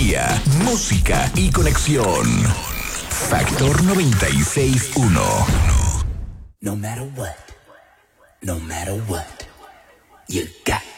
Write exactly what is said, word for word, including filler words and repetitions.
tecnología, música y conexión. Factor noventa y seis punto uno. No matter what, no matter what, you got